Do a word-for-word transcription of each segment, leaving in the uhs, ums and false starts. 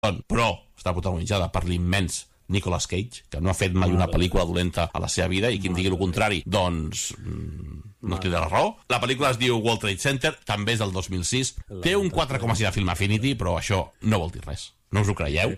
però està protagonitzada per l'immens Nicolas Cage, que no ha fet mai una pel·lícula dolenta a la seva vida, i qui em digui el contrari, doncs no té la raó. La pel·lícula es diu World Trade Center, també és del dos mil sis, té un quatre coma sis de Film Affinity, però això no vol dir res. No us ho creieu?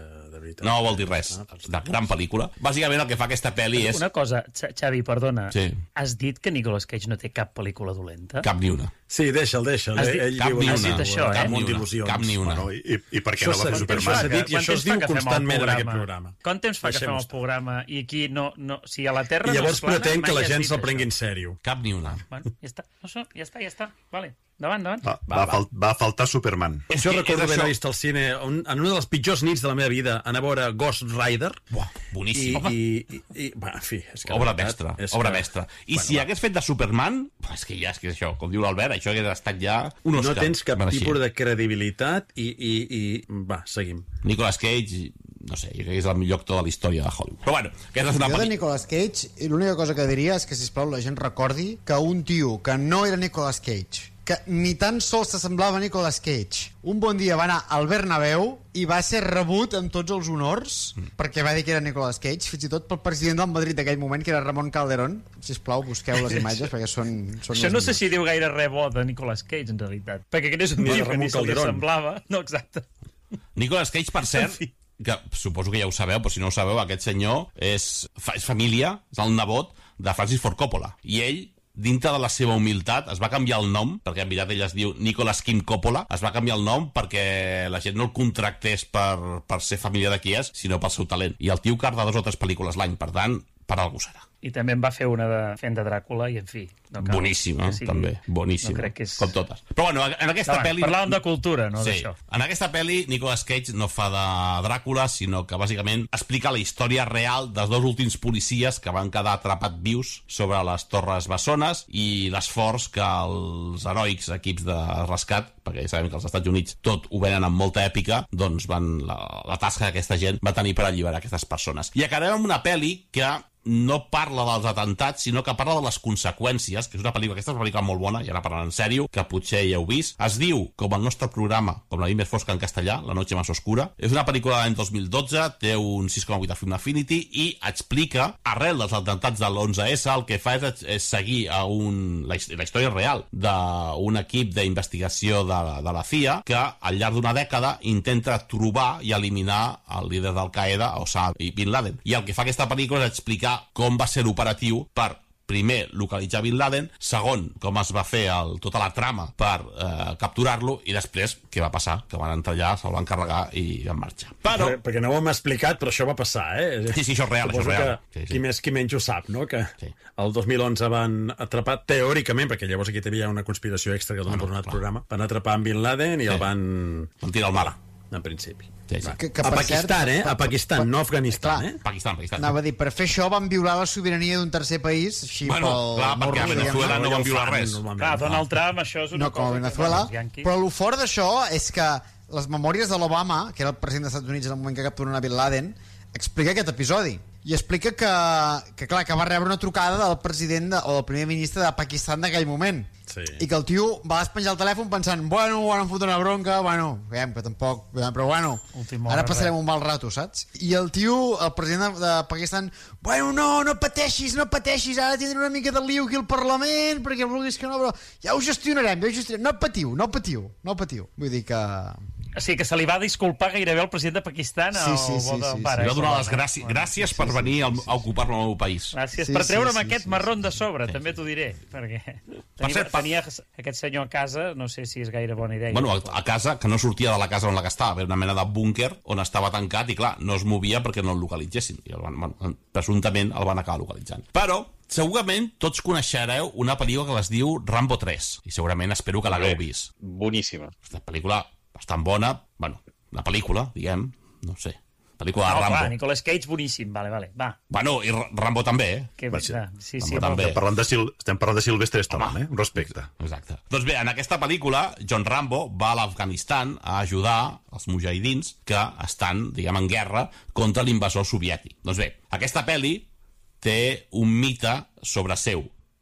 No vol dir res. De gran pel·lícula. Bàsicament el que fa aquesta pel·li és... Una cosa, Xavi, perdona. Sí. Has dit que Nicolas Cage no té cap pel·lícula dolenta? Cap ni una. Sí, deixa'l, deixa'l. Has dit, Ell cap viu ni una, una. Això, eh? Cap ni una. Cap ni una. Bueno, i, I per què Això no va fer s'ha- Superman? això s'ha dit i això es diu constantment en aquest programa. Quant temps fa que fem el Deixem-ho programa i aquí no... no si a la Terra I llavors no es plana, pretén que mai la has gent dit se'l això. prengui en sèrio. Cap ni una. Bueno, ja està. No, so, ja està, ja està. Vale. Davant, davant. Va, va, va. Fal va faltar Superman. És Jo que recordo és haver això. vist al cine un, en una de les pitjors nits de la meva vida, anar a veure Ghost Rider. Buah, I, boníssim. Home, i, i, i va, en fi, és que obra la veritat mestra, és obra que- mestra. I Bueno, si va. hagués fet de Superman, és que ja és que això, com diu l'Albert, això hagués estat ja un Oscar. No tens cap Mereixia. tipus de credibilitat i, i, i... Va, seguim. Nicolas Cage, no sé, jo crec que és el millor actor de la història de Hollywood. Però bueno, aquesta és una Jo de pel·lícula... Nicolas Cage, l'única cosa que diria és que, sisplau, la gent recordi que un tio que no era Nicolas Cage, que ni tan sols s'assemblava a Nicolas Cage, un bon dia va anar al Bernabéu i va ser rebut amb tots els honors mm. perquè va dir que era Nicolas Cage, fins i tot pel president del Madrid d'aquell moment, que era Ramon Calderón. Sisplau, busqueu les imatges perquè són, són Això les no sé millors. si diu gaire res bo de Nicolas Cage, en realitat. Perquè aquest és un Ni de tio que Ramon ni se li Calderón. semblava. No, exacte. Nicolas Cage, per cert, que suposo que ja ho sabeu, però si no ho sabeu, aquest senyor és, fa, és família, és el nebot de Francis Ford Coppola. I ell, dintre de la seva humilitat, es va canviar el nom, perquè en veritat ell es diu Nicolas Kim Coppola, es va canviar el nom perquè la gent no el contractés per, per ser família de qui és, sinó pel seu talent. I el tio carda dos o tres pel·lícules l'any, per tant, per algú serà. I també en va fer una de fent de Dràcula i, en fi... No cal Boníssima, que sigui- també. Boníssima. No crec que és... Com totes. Però bueno, en aquesta Davant, pel·li... parlàvem de cultura, no sí. d'això. En aquesta pel·li, Nicolas Cage no fa de Dràcula, sinó que bàsicament explica la història real dels dos últims policies que van quedar atrapats vius sobre les Torres Bessones i l'esforç que els heroics equips de rescat, perquè ja sabem que als Estats Units tot ho venen amb molta èpica, doncs van, la, la tasca que aquesta gent va tenir per alliberar aquestes persones. I acabarem amb una pel·li que no parla dels atentats, sinó que parla de les conseqüències, que és una pel·lícula, aquesta és una pel·lícula molt bona, i ara parlant en sèrio, que potser ja heu vist. Es diu, com el nostre programa, com la nit més fosca en castellà, La noche más oscura. És una pel·lícula de l'any dos mil dotze, té un sis coma vuit de Film Affinity, i explica, arrel dels atentats de l'onze essa, el que fa és, és seguir a un, la, la història real d'un equip d'investigació de, de la C I A, que al llarg d'una dècada intenta trobar i eliminar el líder d'Al-Qaeda, Osama Bin Laden. I el que fa aquesta pel·lícula és explicar com va ser l'operatiu per, primer, localitzar Bin Laden, segon, com es va fer el, tota la trama per eh, capturar-lo, i després, què va passar? Que van entrar allà, se'l van carregar i van marxar. Però... Per, perquè no ho hem explicat, però això va passar, eh? Sí, sí, això és real, això és Suposo real. que Sí, sí. qui més qui menys ho sap, no? Que Sí. el dos mil onze van atrapar, teòricament, perquè llavors aquí hi havia una conspiració extra que donen Bueno, per un altre clar. programa, van atrapar en Bin Laden i Sí. el van... Van tirar al mar. En principi. Sí, sí. Que- que, a per Pakistan, cert, eh? A Pakistan, no a Afganistan, clar, eh? Pakistan, Pakistan. Anava a dir, per fer això van violar la sobirania d'un tercer país, així Bueno, pel clar, perquè morro, a diguem-ne. Venezuela no van violar fan, res. normalment. Clar, Donald Trump, això és una No, com a cosa... Venezuela, que, els però el fort d'això és que les memòries de l'Obama, que era el president dels Estats Units en el moment que capturen a Bin Laden, explica aquest episodi i explica que, que clar, que va rebre una trucada del president de, o del primer ministre de Pakistan d'aquell moment, Sí. i que el tio va despenjar el telèfon pensant, bueno, ara em foto una bronca, bueno, veiem que tampoc, però bueno, Última ara hora, passarem res. un mal rato, saps? I el tio, el president de, de Pakistan, bueno, no, no pateixis, no pateixis, ara tindré una mica de liu aquí al Parlament, perquè vulguis que no, però ja ho gestionarem, ja ho gestionarem, no patiu, no patiu, no patiu. Vull dir que... O sigui, que se li va disculpar gairebé al president de Pakistan Sí, sí, o sí, bo de sí, pare. Li va donar eh? les gràcies, Bueno, gràcies per venir a, a ocupar-lo al meu país. Gràcies Sí, per sí, treure'm sí, aquest sí, marron de sí, sobre, sí, també sí. t'ho diré, perquè Per tenia, cert, pa- tenia aquest senyor a casa, no sé si és gaire bona idea. Bueno, a, a casa, que no sortia de la casa on la que estava, era una mena de búnquer on estava tancat i, clar, no es movia perquè no el localitzessin. I el van, bueno, presumptament el van acabar localitzant. Però, segurament, tots coneixereu una pel·lícula que es diu Rambo tres, i segurament espero que l'hagueu vist. Boníssima. Aquesta pel·lícula bastant bona, bueno, la pel·lícula, diguem, no sé, pel·lícula de No, Rambo. clar, Nicolas Cage, boníssim, vale, vale, va. Bueno, i R- Rambo també, eh? Que, Va, sí. va, sí, sí, Rambo molt també. bé. Estem parlant de, Sil estem parlant de Sylvester Stallone, Home. eh? Un respecte. Exacte. Doncs bé, en aquesta pel·lícula, John Rambo va a l'Afganistan a ajudar els mujahidins que estan, diguem, en guerra contra l'invasor soviètic. Doncs bé, aquesta pel·li té un mite sobre seu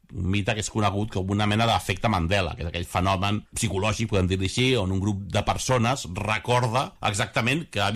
un mite que és conegut com una mena d'efecte Mandela, que és aquell fenomen psicològic, podem dir-li així, on un grup de persones recorda exactament que ha